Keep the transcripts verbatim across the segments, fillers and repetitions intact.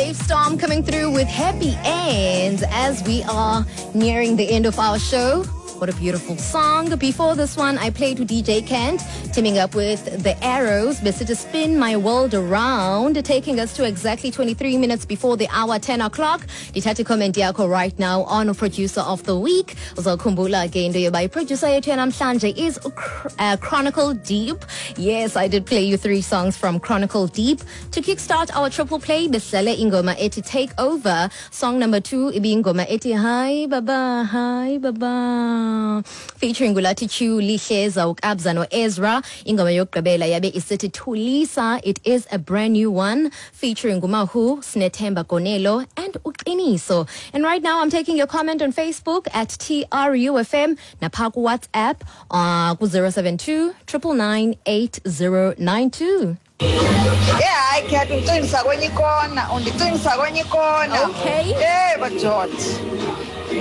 Dave Storm coming through with happy ends as we are nearing the end of our show. What a beautiful song. Before this one, I played with D J Kent, teaming up with The Arrows, Best to Spin My World Around, taking us to exactly twenty-three minutes before the hour, ten o'clock. Dithathe comment yakho right now on Producer of the Week. Uzawukhumbula ke into yoba producer yethu yanamhlanje is uh, Chronicle Deep. Yes, I did play you three songs from Chronicle Deep. To kickstart our triple play, behlele ingoma ethi Take Over. Song number two, ibi ingoma ethi Hi Baba, Hi Baba. Featuring Gulati Chu, Lihleza, Ukabza no Ezra. Ingoma yokugqibela yabe isithi Thulisa. It is a brand new one featuring Gumahu, Snethemba Konelo and Uqiniso. And right now I'm taking your comment on Facebook at T R U F M napha ku WhatsApp uh, ku zero seven two, nine nine nine, eight zero nine two. Yeah, I can't uqiniswa kwenye ikona, undiqiniswa kwenye ikona. Okay. Eh, bajothi.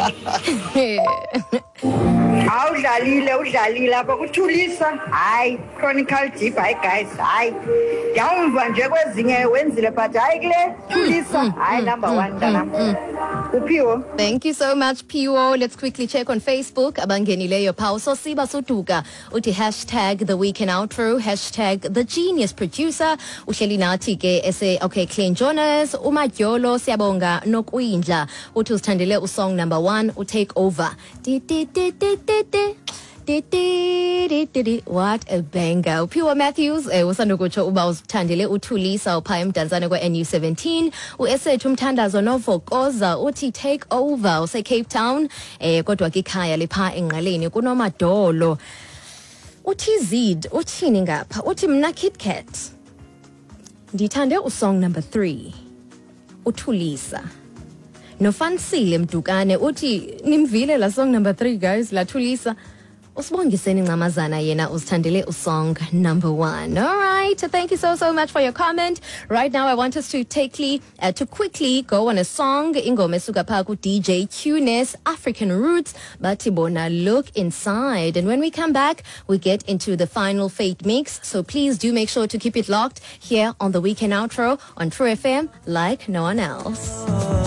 Awudlalile udlalile apha kuthulisa. Hayi, Chronicle Deep, hayi guys, hayi. Yawumva nje kwezinye wenzile but hayi kule thulisa. Hayi number one mntanami. Uphiwo. Thank you so much, Piwo. Let's quickly check on Facebook. Abangenileyo phawu Sosiba Sutuka uthi hashtag the weekend outro, hashtag the genius producer. Uhleli nathi ke ese okay Clean Jonas, uMadyolo siyabonga nokwindla uthi usithandele usong number one uTake Over. Di, di, di, di, di, di. Di, di, di, di, di. What a banger. Pure Matthews eh usandukutsho uba usithandele uThulisa upha emdantsane kwe N U seventeen. Uesethu umthandazo novokoza uthi Take Over use Cape Town eh kodwa ke ikhaya lepha enqaleni kunomadolo. Uthi Zid uthini ngapha uthi mna KitKat ndithande usong number three uThulisa. Nofansile Mdukane uthi nimvile la song number three guys la Thulisa. Usibongiseni ncamazana yena usithandele usong number one. All right, thank you so so much for your comment. Right now I want us to take uh, to quickly go on a song ingoma esuka pha ku D J Q-ness, African Roots bathi bona Look Inside. And when we come back we get into the final Fate mix, so please do make sure to keep it locked here on the weekend outro on True F M like no one else.